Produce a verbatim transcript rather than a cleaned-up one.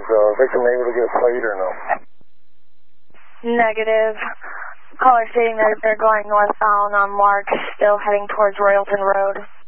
uh, victim able to get played or no? Negative. Caller stating that they're going northbound on Mark, still heading towards Royalton Road.